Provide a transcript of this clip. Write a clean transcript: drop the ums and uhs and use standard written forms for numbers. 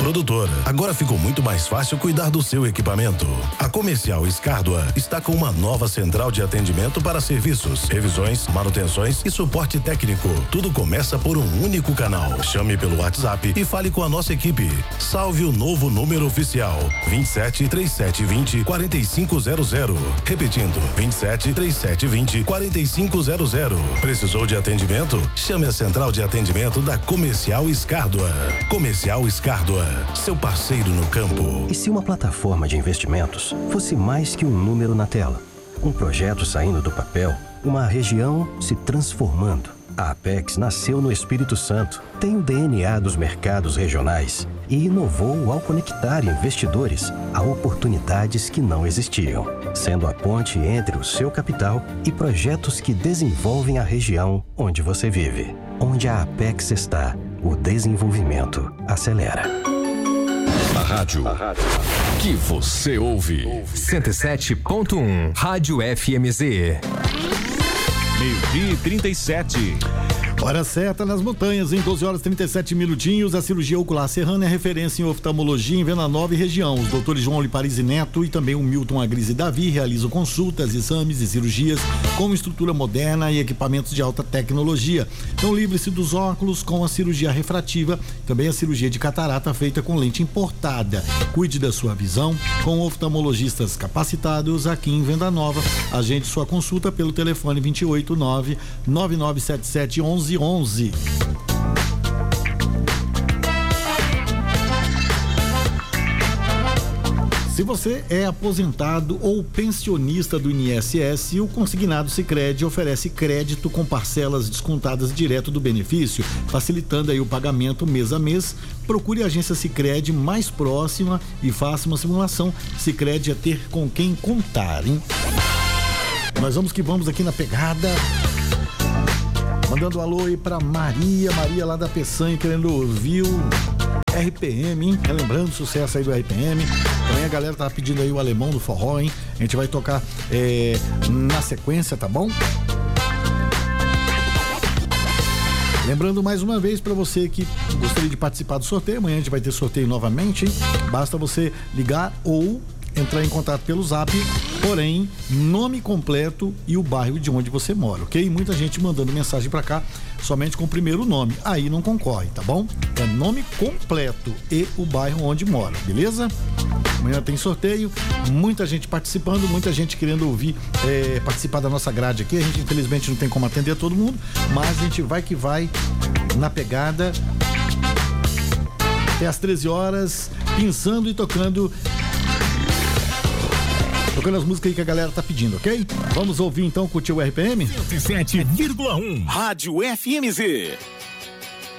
produtora. Agora ficou muito mais fácil cuidar do seu equipamento. A Comercial Escárdua está com uma nova central de atendimento para serviços, revisões, manutenções e suporte técnico. Tudo começa por um único canal. Chame pelo WhatsApp e fale com a nossa equipe. Salve o novo número oficial: 27 3720 4500. Repetindo, 27 3720 4500. Precisou de atendimento? Chame a central de atendimento da Comercial Escárdua. Comercial Escárdua, seu parceiro no campo. E se uma plataforma de investimentos fosse mais que um número na tela? Um projeto saindo do papel, uma região se transformando. A Apex nasceu no Espírito Santo, tem o DNA dos mercados regionais e inovou ao conectar investidores a oportunidades que não existiam, sendo a ponte entre o seu capital e projetos que desenvolvem a região onde você vive. Onde a Apex está, o desenvolvimento acelera. A rádio que você ouve. 107.1 Rádio FMZ. 12h37. Hora certa nas montanhas, em 12 horas 37 minutinhos. A cirurgia ocular Serrana é referência em oftalmologia em Venda Nova e região. Os doutores João Liparisi Neto e também o Milton Agrise Davi realizam consultas, exames e cirurgias com estrutura moderna e equipamentos de alta tecnologia. Então livre-se dos óculos com a cirurgia refrativa, também a cirurgia de catarata feita com lente importada. Cuide da sua visão com oftalmologistas capacitados aqui em Venda Nova. Agende sua consulta pelo telefone 289-9977-1111. Se você é aposentado ou pensionista do INSS, o consignado Sicredi oferece crédito com parcelas descontadas direto do benefício, facilitando aí o pagamento mês a mês. Procure a agência Sicredi mais próxima e faça uma simulação. Sicredi é ter com quem contar, hein? Nós vamos que vamos aqui na pegada. Mandando um alô aí pra Maria lá da Peçanha, querendo ouvir o RPM, hein? Relembrando o sucesso aí do RPM. Também a galera tá pedindo aí o Alemão do Forró, hein? A gente vai tocar na sequência, tá bom? Lembrando mais uma vez para você que gostaria de participar do sorteio, amanhã a gente vai ter sorteio novamente, hein? Basta você ligar ou entrar em contato pelo Zap, porém, nome completo e o bairro de onde você mora, ok? Muita gente mandando mensagem pra cá somente com o primeiro nome, aí não concorre, tá bom? É nome completo e o bairro onde mora, beleza? Amanhã tem sorteio, muita gente participando, muita gente querendo ouvir, participar da nossa grade aqui. A gente infelizmente não tem como atender todo mundo, mas a gente vai que vai na pegada até às 13 horas, pensando e tocando as músicas aí que a galera tá pedindo, ok? Vamos ouvir então, curtir o RPM? 107,1 Rádio FMZ.